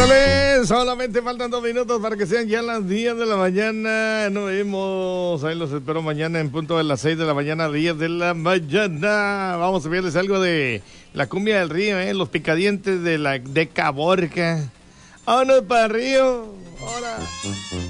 Órale, solamente faltan 2 minutos para que sean ya las 10 de la mañana. Nos vemos, ahí los espero mañana en punto de las 6 de la mañana, 10 de la mañana. Vamos a verles algo de la cumbia del río, los picadientes de la de Caborca. Vámonos para el río, ahora.